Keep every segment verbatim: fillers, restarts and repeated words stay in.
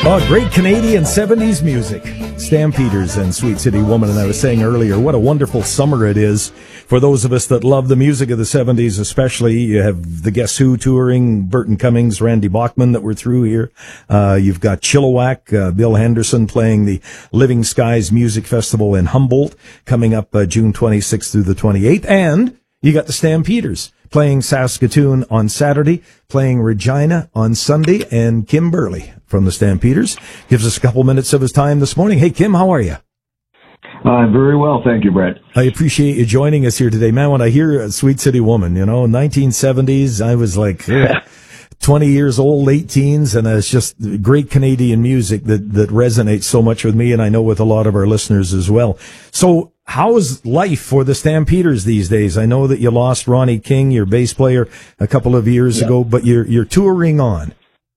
Oh, great Canadian seventies music. Stampeders and Sweet City Woman. And I was saying earlier, what a wonderful summer it is for those of us that love the music of the seventies, especially. You have the Guess Who touring, Burton Cummings, Randy Bachman that were through here. Uh, you've got Chilliwack, uh, Bill Henderson playing the Living Skies Music Festival in Humboldt coming up uh, June twenty-sixth through the twenty-eighth. And you got the Stampeders playing Saskatoon on Saturday, playing Regina on Sunday, and Kim Burley from the Stampeders gives us a couple minutes of his time this morning. Hey, Kim, how are you? Uh, very well, thank you, Brett. I appreciate you joining us here today. Man, when I hear a Sweet City Woman, you know, nineteen seventies, I was like ugh, twenty years old, late teens, and it's just great Canadian music that, that resonates so much with me, and I know with a lot of our listeners as well. So, how's life for the Stampeders these days? I know that you lost Ronnie King, your bass player, a couple of years yeah. ago, but you're you're touring on.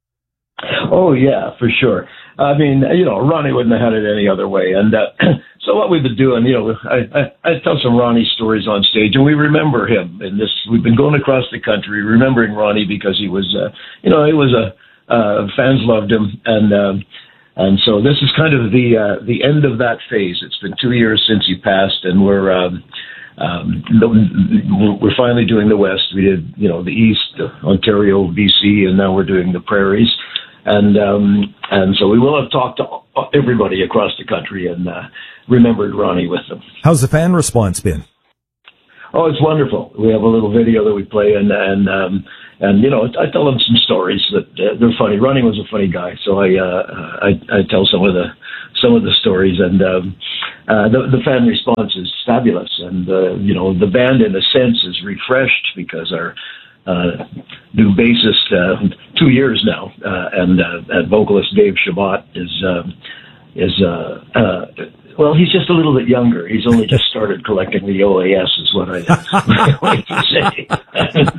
Oh, yeah, for sure. I mean, you know, Ronnie wouldn't have had it any other way. And uh, so what we've been doing, you know, I, I, I tell some Ronnie stories on stage, and we remember him. And this, we've been going across the country remembering Ronnie because he was, uh, you know, he was a uh, fans loved him, and um, and so this is kind of the uh, the end of that phase. It's been two years since he passed, and we're. Um, Um, we're finally doing the West. We did, you know, the East, Ontario, B C, and now we're doing the Prairies. And um, and so we will have talked to everybody across the country and uh, remembered Ronnie with them. How's the fan response been? Oh, it's wonderful. We have a little video that we play, and and um, and you know, I tell them some stories that uh, they're funny. Ronnie was a funny guy, so I uh, I, I tell some of the some of the stories, and um, uh, the, the fan response is fabulous. And uh, you know, the band in a sense is refreshed because our uh, new bassist, uh, two years now, uh, and uh, and vocalist Dave Shabbat is um, is uh, uh, well, he's just a little bit younger. He's only just started collecting the O A S, is what I, I like to say. and,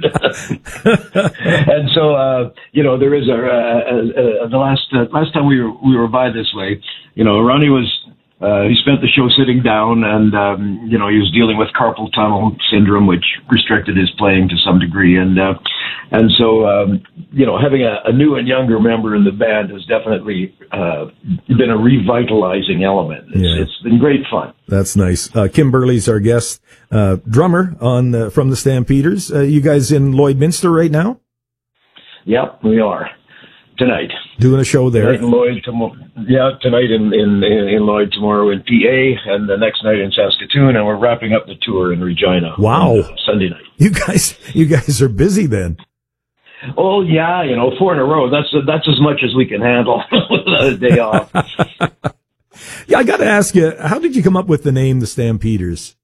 uh, and so, uh, you know, there is a, uh, uh, the last, uh, last time we were, we were by this way, you know, Ronnie was, uh, he spent the show sitting down, and, um, you know, he was dealing with carpal tunnel syndrome, which restricted his playing to some degree. And, uh, and so, um, you know, having a, a new and younger member in the band has definitely, uh, been a revitalizing element. It's, yeah. it's been great fun. That's nice. Uh, Kim Burley's our guest, uh, drummer on, uh, from the Stampeders. Uh, you guys in Lloydminster right now? Yep, we are. Tonight. Doing a show there. Tonight in Lloyd, tomorrow. Yeah, tonight in, in, in Lloyd, tomorrow in P A, and the next night in Saskatoon, and we're wrapping up the tour in Regina. Wow. On, uh, Sunday night. You guys, you guys are busy then. Oh, yeah, you know, four in a row. That's, that's as much as we can handle without a day off. Yeah, I got to ask you, how did you come up with the name the Stampeders?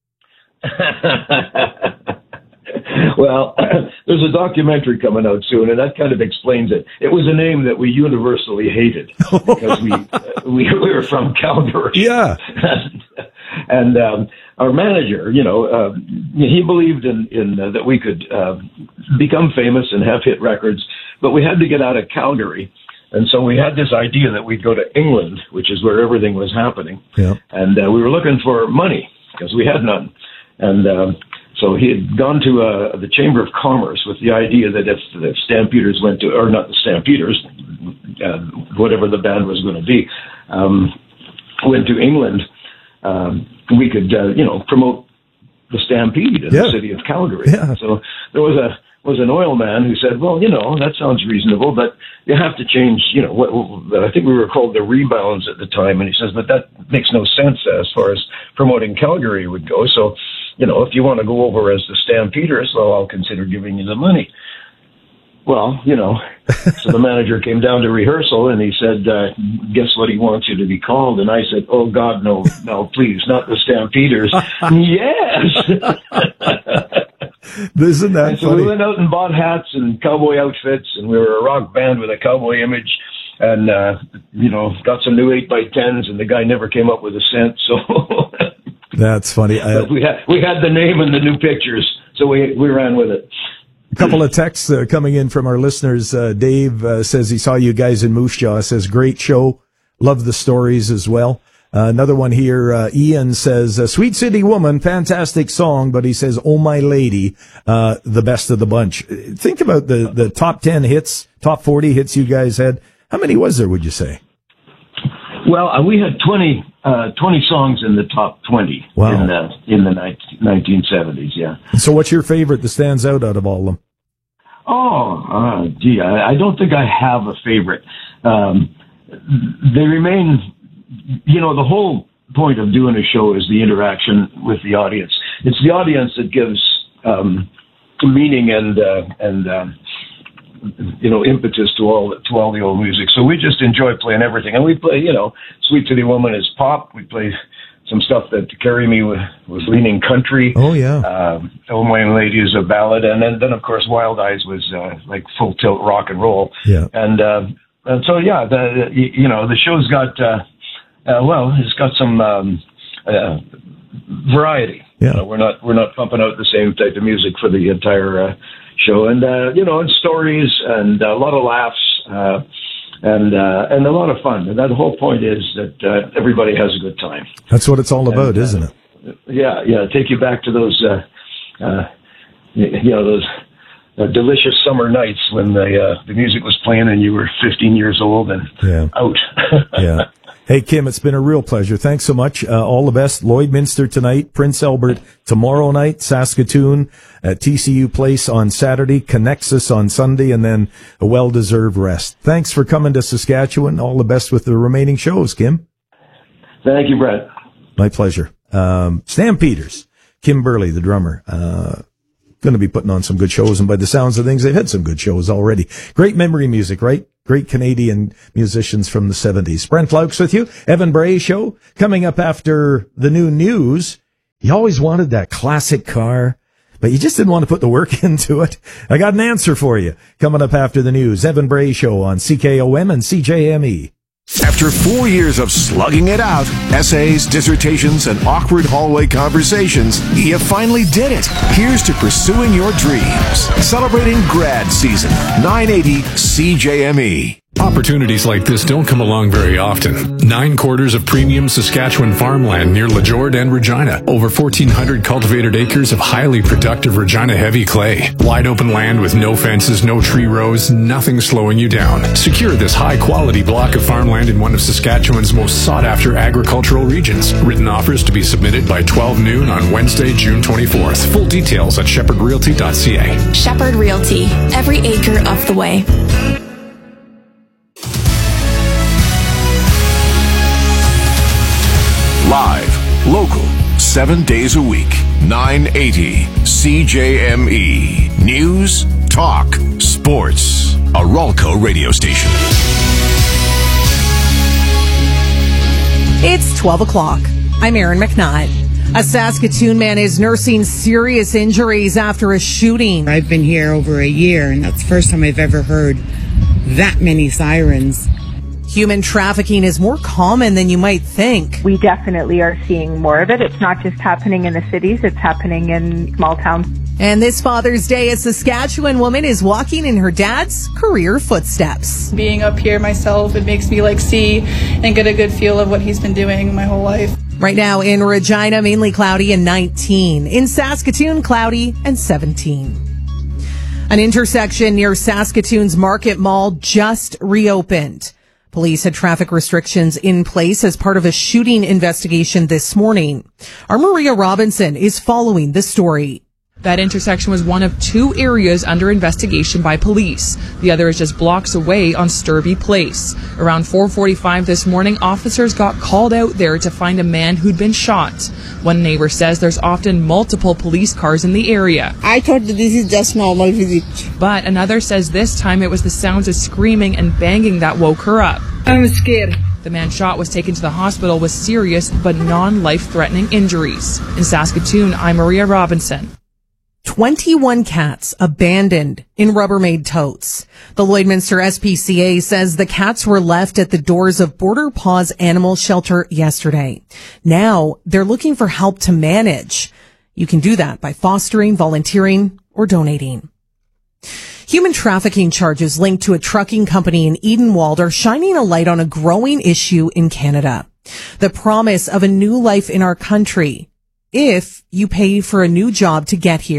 Well, there's a documentary coming out soon, and that kind of explains it. It was a name that we universally hated because we uh, we, we were from Calgary. Yeah. and and um, our manager, you know, uh, he believed in, in uh, that we could uh, become famous and have hit records, but we had to get out of Calgary. And so we had this idea that we'd go to England, which is where everything was happening. Yeah. And uh, we were looking for money because we had none. And um, so he had gone to uh, the Chamber of Commerce with the idea that if the Stampeders went to, or not the Stampeders, uh, whatever the band was going to be, um, went to England, um, we could, uh, you know, promote the Stampede in yeah. the city of Calgary. Yeah. So there was a was an oil man who said, well, you know, that sounds reasonable, but you have to change, you know, what, I think we were called the Rebounds at the time. And he says, but that makes no sense as far as promoting Calgary would go. So, you know, if you want to go over as the Stampeders, well, I'll consider giving you the money. Well, you know, so the manager came down to rehearsal and he said, uh, guess what he wants you to be called? And I said, oh, God, no, no, please, not the Stampeders. Yes. Isn't that and so funny? we went out and bought hats and cowboy outfits, and we were a rock band with a cowboy image, and, uh, you know, got some new eight by tens, and the guy never came up with a cent, so... That's funny. I, we had we had the name and the new pictures, so we we ran with it. A couple of texts uh, coming in from our listeners. Uh, Dave uh, says he saw you guys in Moose Jaw. Says great show, love the stories as well. Uh, another one here. Uh, Ian says uh, Sweet City Woman, fantastic song, but he says Oh My Lady, uh, the best of the bunch. Think about the the top ten hits, top forty hits you guys had. How many was there? Would you say? Well, uh, we had twenty, uh, twenty songs in the top twenty wow. in the in the nineteen seventies. Yeah. So, what's your favorite that stands out out of all of them? Oh, uh, gee, I, I don't think I have a favorite. Um, they remain, you know, the whole point of doing a show is the interaction with the audience. It's the audience that gives um, meaning and uh, and um, you know, impetus to all to all the old music. So we just enjoy playing everything, and we play, you know, Sweet City Woman is pop. We play some stuff that Carry Me was, was leaning country. Oh yeah. Um, Oh Wayne Lady is a ballad, and then then of course Wild Eyes was uh, like full tilt rock and roll. Yeah. And uh, and so yeah, the you know the show's got uh, uh, well, it's got some um, uh, variety. Yeah. You know, we're not we're not pumping out the same type of music for the entire uh, show, and uh, you know, and stories and a lot of laughs uh, and uh, and a lot of fun. And that whole point is that uh, everybody has a good time. That's what it's all about, and, uh, isn't it? Yeah, yeah. Take you back to those, uh, uh, you know, those uh, delicious summer nights when the uh, the music was playing and you were fifteen years old and yeah. out. Yeah. Hey, Kim, it's been a real pleasure. Thanks so much. Uh, all the best. Lloydminster tonight, Prince Albert tomorrow night, Saskatoon at T C U Place on Saturday, Connexus on Sunday, and then a well-deserved rest. Thanks for coming to Saskatchewan. All the best with the remaining shows, Kim. Thank you, Brett. My pleasure. Um, Sam Peters, Kim Burley, the drummer, uh, going to be putting on some good shows, and by the sounds of things, they've had some good shows already. Great memory music, right? Great Canadian musicians from the seventies. Brent Laux with you. Evan Bray Show coming up after the new news. You always wanted that classic car, but you just didn't want to put the work into it. I got an answer for you coming up after the news. Evan Bray Show on C K O M and C J M E. After four years of slugging it out, essays, dissertations, and awkward hallway conversations, you finally did it. Here's to pursuing your dreams. Celebrating grad season. nine eighty C J M E. Opportunities like this don't come along very often. Nine quarters of premium Saskatchewan farmland near Lajord and Regina. Over fourteen hundred cultivated acres of highly productive Regina heavy clay. Wide open land with no fences, no tree rows, nothing slowing you down. Secure this high quality block of farmland in one of Saskatchewan's most sought after agricultural regions. Written offers to be submitted by twelve noon on Wednesday, June twenty-fourth. Full details at shepherd realty dot c a. Shepherd Realty. Every acre of the way. Live, local, seven days a week, nine eighty C J M E. News, talk, sports. A Ralco radio station. It's twelve o'clock. I'm Erin McNutt. A Saskatoon man is nursing serious injuries after a shooting. I've been here over a year, and that's the first time I've ever heard that many sirens. Human trafficking is more common than you might think. We definitely are seeing more of it. It's not just happening in the cities, it's happening in small towns. And this Father's Day, a Saskatchewan woman is walking in her dad's career footsteps. Being up here myself, it makes me like see and get a good feel of what he's been doing my whole life. Right now in Regina, mainly cloudy and nineteen. In Saskatoon, cloudy and seventeen. An intersection near Saskatoon's Market Mall just reopened. Police had traffic restrictions in place as part of a shooting investigation this morning. Our Maria Robinson is following the story. That intersection was one of two areas under investigation by police. The other is just blocks away on Sturby Place. Around four forty-five this morning, officers got called out there to find a man who'd been shot. One neighbor says there's often multiple police cars in the area. I thought that this is just normal visit. But another says this time it was the sounds of screaming and banging that woke her up. I'm scared. The man shot was taken to the hospital with serious but non-life-threatening injuries. In Saskatoon, I'm Maria Robinson. twenty-one cats abandoned in Rubbermaid totes. The Lloydminster S P C A says the cats were left at the doors of Border Paws Animal Shelter yesterday. Now they're looking for help to manage. You can do that by fostering, volunteering, or donating. Human trafficking charges linked to a trucking company in Edenwald are shining a light on a growing issue in Canada. The promise of a new life in our country if you pay for a new job to get here.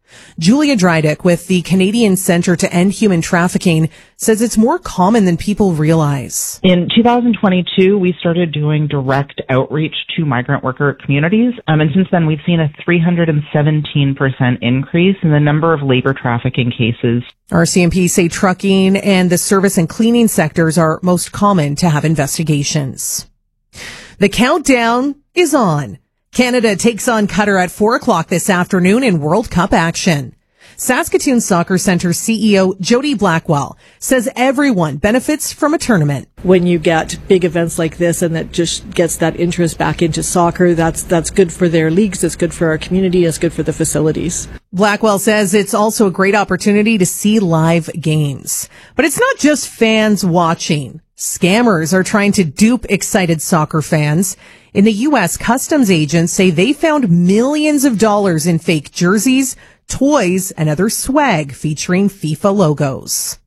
Julia Drydick with the Canadian Centre to End Human Trafficking says it's more common than people realize. In two thousand twenty-two, we started doing direct outreach to migrant worker communities. Um, and since then, we've seen a three hundred seventeen percent increase in the number of labor trafficking cases. R C M P say trucking and the service and cleaning sectors are most common to have investigations. The countdown is on. Canada takes on Qatar at four o'clock this afternoon in World Cup action. Saskatoon Soccer Centre C E O Jody Blackwell says everyone benefits from a tournament. When you get big events like this and that just gets that interest back into soccer, that's that's good for their leagues, it's good for our community, it's good for the facilities. Blackwell says it's also a great opportunity to see live games. But it's not just fans watching. Scammers are trying to dupe excited soccer fans. In the U S, customs agents say they found millions of dollars in fake jerseys, toys, and other swag featuring FIFA logos.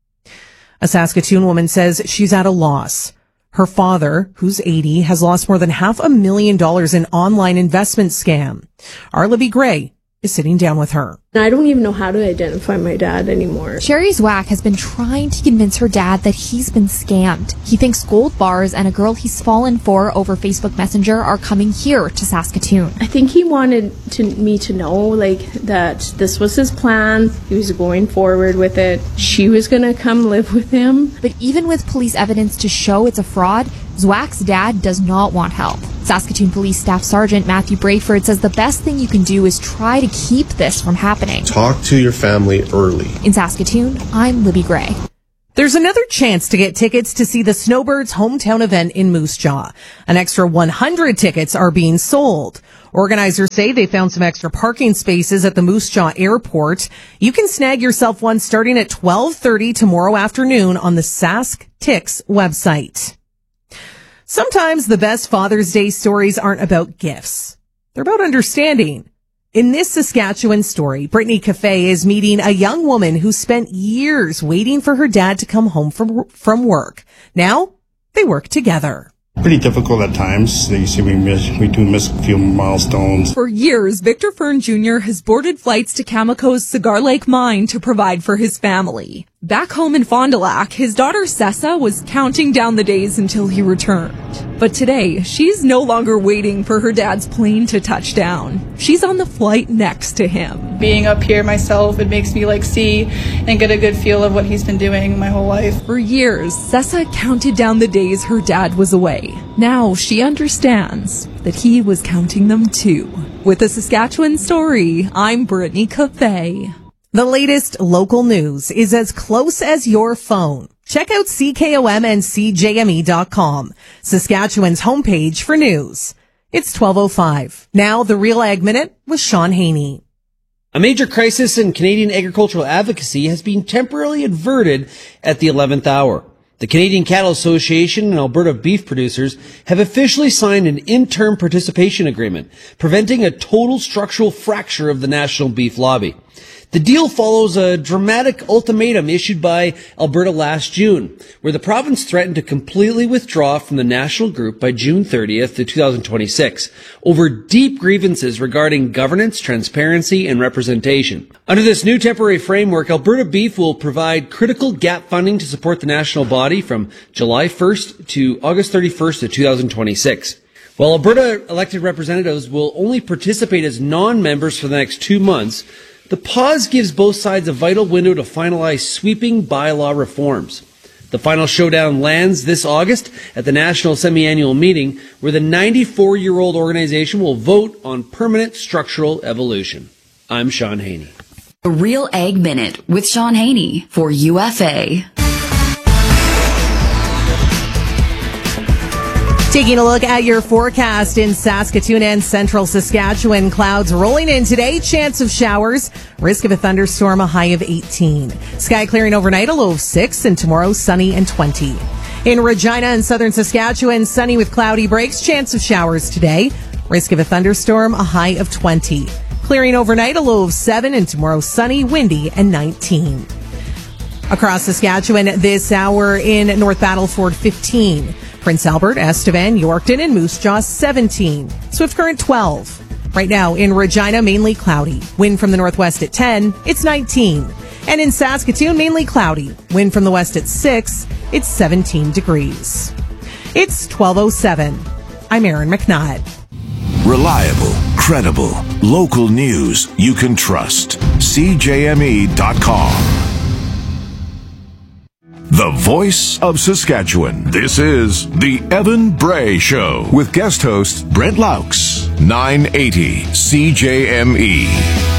A Saskatoon woman says she's at a loss. Her father, who's eighty, has lost more than half a million dollars in online investment scam. Our Libby Gray is sitting down with her. I don't even know how to identify my dad anymore. Sherry Zwack has been trying to convince her dad that he's been scammed. He thinks gold bars and a girl he's fallen for over Facebook Messenger are coming here to Saskatoon. I think he wanted to, me to know, like, that this was his plan. He was going forward with it. She was going to come live with him. But even with police evidence to show it's a fraud, Zwack's dad does not want help. Saskatoon Police Staff Sergeant Matthew Brayford says the best thing you can do is try to keep this from happening. Talk to your family early. In Saskatoon, I'm Libby Gray. There's another chance to get tickets to see the Snowbirds' hometown event in Moose Jaw. An extra one hundred tickets are being sold. Organizers say they found some extra parking spaces at the Moose Jaw Airport. You can snag yourself one starting at twelve thirty tomorrow afternoon on the Sask Tix website. Sometimes the best Father's Day stories aren't about gifts. They're about understanding. In this Saskatchewan story, Brittany Cafe is meeting a young woman who spent years waiting for her dad to come home from from work. Now, they work together. Pretty difficult at times. You see, we miss, we do miss a few milestones. For years, Victor Fern Junior has boarded flights to Cameco's Cigar Lake mine to provide for his family. Back home in Fond du Lac, his daughter Sessa was counting down the days until he returned. But today, she's no longer waiting for her dad's plane to touch down. She's on the flight next to him. Being up here myself, it makes me like see and get a good feel of what he's been doing my whole life. For years, Sessa counted down the days her dad was away. Now she understands that he was counting them too. With a Saskatchewan story, I'm Brittany Cafe. The latest local news is as close as your phone. Check out C K O M and C J M E dot com, Saskatchewan's homepage for news. It's twelve oh five. Now, the Real Ag Minute with Sean Haney. A major crisis in Canadian agricultural advocacy has been temporarily averted at the eleventh hour. The Canadian Cattle Association and Alberta beef producers have officially signed an interim participation agreement, preventing a total structural fracture of the national beef lobby. The deal follows a dramatic ultimatum issued by Alberta last June, where the province threatened to completely withdraw from the national group by June thirtieth, twenty twenty-six, over deep grievances regarding governance, transparency, and representation. Under this new temporary framework, Alberta Beef will provide critical gap funding to support the national body from July first to August thirty-first, twenty twenty-six. While Alberta elected representatives will only participate as non-members for the next two months, the pause gives both sides a vital window to finalize sweeping bylaw reforms. The final showdown lands this August at the National Semi-Annual Meeting, where the ninety-four-year-old organization will vote on permanent structural evolution. I'm Sean Haney. The Real Ag Minute with Sean Haney for U F A. Taking a look at your forecast in Saskatoon and central Saskatchewan. Clouds rolling in today. Chance of showers. Risk of a thunderstorm, a high of eighteen. Sky clearing overnight, a low of six. And tomorrow, sunny and twenty. In Regina and southern Saskatchewan, sunny with cloudy breaks. Chance of showers today. Risk of a thunderstorm, a high of twenty. Clearing overnight, a low of seven. And tomorrow, sunny, windy, and nineteen. Across Saskatchewan this hour in North Battleford, fifteen. Prince Albert, Estevan, Yorkton, and Moose Jaw, seventeen. Swift Current, twelve. Right now in Regina, mainly cloudy. Wind from the northwest at ten, it's nineteen. And in Saskatoon, mainly cloudy. Wind from the west at six, it's seventeen degrees. It's twelve oh seven. I'm Erin McNutt. Reliable, credible, local news you can trust. C J M E dot com. The voice of Saskatchewan. This is The Evan Bray Show with guest host Brent Laux. nine eighty C J M E.